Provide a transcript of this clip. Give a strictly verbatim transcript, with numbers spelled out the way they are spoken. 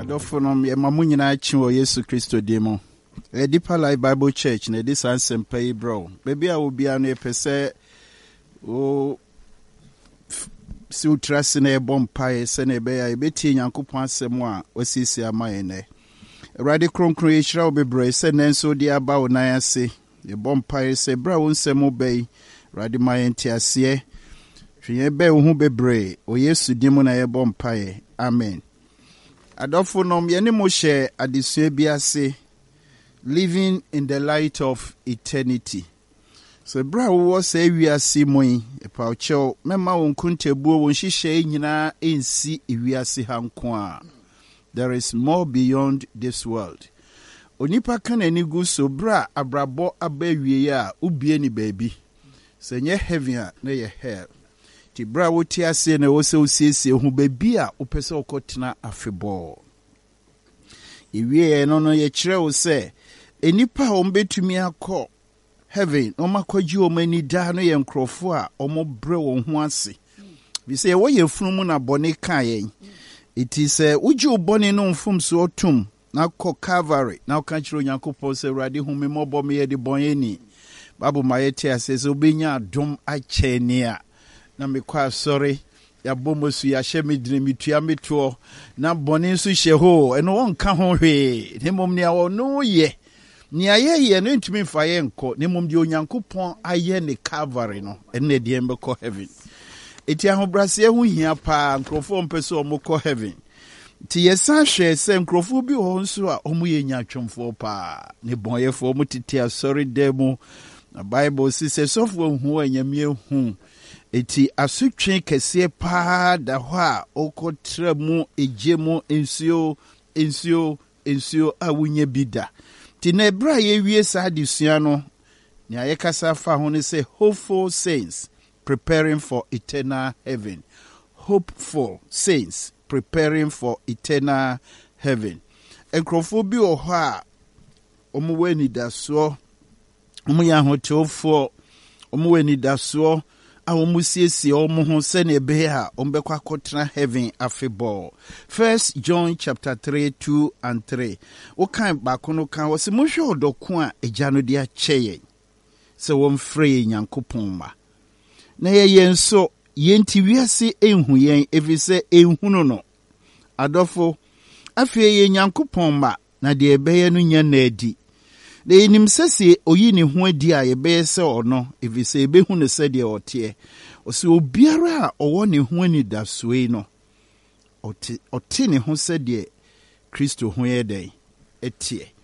Adofonom ye mamunyina chiwo Yesu Kristo demo. E Deeper Life Bible Church na this ansem pay bro. Baby a obi anu epese o si utrase na ebom pae se na ebe ya ebeti Nyankopon asem a wasisi amaye ne. Erade kronkron ye hira obebre se nenso di aba onan ase. Ye bom pae se bra wonsem obey. Erade maye ntiase. Hwe be wo hu bebre o Yesu demo na ye bom pae. Amen. Adofonom yene mo share adesua bi ase living in the light of eternity. So bra wo say wi ase moyi e pa ocho mema won kuntebuo won hihye nyina ensi wi ase hanko a. There is more beyond this world. Onipa kan ani gu so bra abrabo abawie a ubie ni baabi. Se nye heaven a na ye hell. Ti bra wo ti ase na wo se osiesie hu baabi a wo pese okotena afebo. Iwie no no ye kire wo se enipa o mbetumi akọ heaven o makwaji o mani da no ye nkrofo a o mo bre wo ho ase. Bi se wo ye funu na bone kan yen. It is a uji uboni no mfum so otum na ko Calvary na ka kire Onyankopon se Awurade hu me mobo me ye de bonye ni. Babu mayete ase so benya adom acheni a na me kwa sorry ya bomosu ya shemi dine mitua meto na bone nso hye ho eno won ka ho hwe ne mom ne awo no ye ni aye ye no ntumi mfa ye nko ne mom de Onyankopon aye ne Calvary no ene de embekọ heaven eti ahobrase hu hia pa nkrofo mpese o mokọ heaven ti yesa hwe se nkrofo bi ho nso a omu ye nya twomfo pa ne bonyefo mu tete asori demu na Bible sise sofo hu anyamie hu eti asutwe kese pa da ho a okotra mu ejemu ensio ensio ensio awunye bida ti na bra ye wie sa disua no ni ayekasa fa ho ne say hopeful saints preparing for eternal heaven. Hopeful saints preparing for eternal heaven. Enkrofo bi o ho a omo weni daso omo ya hotofo omo weni daso a omo siesie omo ho se na ebe ha ombekwa kotena heaven afebo. First John chapter three two and three. O kan ba kono kan wo se mo hwe odoko a eja no de a cheye se wo mfre Nyankopon ma na ye yenso yenti wiase enhu yen efise enhunu no adofo afi ye Nyankopon ma na de ebeye no nya na adi na enim sese oyi ne ho adi a yebeye se ono efise ebehu ne se de ote o se obiara a owo ne ho ani da soe no ote ote ne ho se de Kristo ho ye den etie